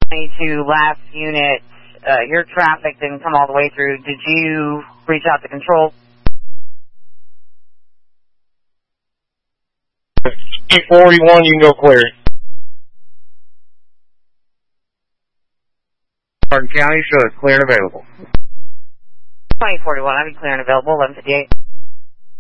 22 last unit, your traffic didn't come all the way through. Did you reach out to control? 841, you can go clear. Martin County, show it's clear and available. 2041, I'll be clear and available, 1158.